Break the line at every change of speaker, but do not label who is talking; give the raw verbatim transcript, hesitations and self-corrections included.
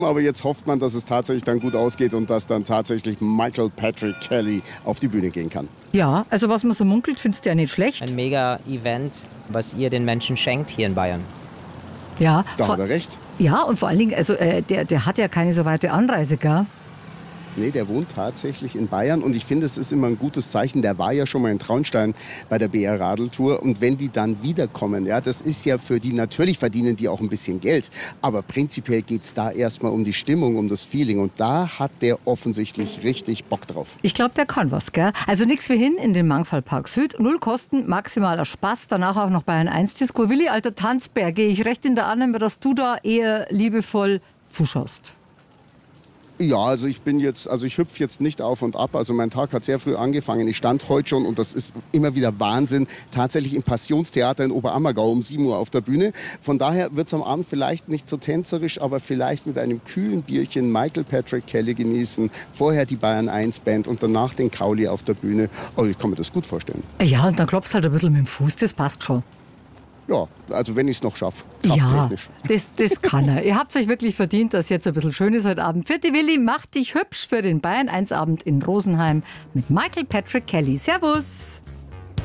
Aber jetzt hofft man, dass es tatsächlich dann gut ausgeht und dass dann tatsächlich Michael Patrick Kelly auf die Bühne gehen kann.
Ja, also was man so munkelt, findest du ja nicht schlecht.
Ein Mega-Event, was ihr den Menschen schenkt hier in Bayern.
Ja,
Da
vor,
hat er recht.
ja, und vor allen Dingen, also äh, der, der hat ja keine so weite Anreise, gell?
Nee, der wohnt tatsächlich in Bayern und ich finde, es ist immer ein gutes Zeichen. Der war ja schon mal in Traunstein bei der B R-Radeltour und wenn die dann wiederkommen, ja, das ist ja für die, natürlich verdienen die auch ein bisschen Geld, aber prinzipiell geht es da erstmal um die Stimmung, um das Feeling und da hat der offensichtlich richtig Bock drauf.
Ich glaube, der kann was, gell? Also nichts wie hin in den Mangfallpark Süd. Null Kosten, maximaler Spaß. Danach auch noch Bayern eins Disco. Willi, alter Tanzbär, gehe ich recht in der Annahme, dass du da eher liebevoll zuschaust?
Ja, also ich bin jetzt, also ich hüpfe jetzt nicht auf und ab. Also mein Tag hat sehr früh angefangen. Ich stand heute schon und das ist immer wieder Wahnsinn. Tatsächlich im Passionstheater in Oberammergau um sieben Uhr auf der Bühne. Von daher wird es am Abend vielleicht nicht so tänzerisch, aber vielleicht mit einem kühlen Bierchen Michael Patrick Kelly genießen. Vorher die Bayern eins Band und danach den Kauli auf der Bühne. Also ich kann mir das gut vorstellen.
Ja, und dann klopfst halt ein bisschen mit dem Fuß, das passt schon.
Ja, also wenn ich es noch schaffe,
Ja,
krafttechnisch.
das, das kann er. Ihr habt euch wirklich verdient, dass jetzt ein bisschen schön ist heute Abend. Vierte Willi, mach dich hübsch für den Bayern eins Abend in Rosenheim mit Michael Patrick Kelly. Servus!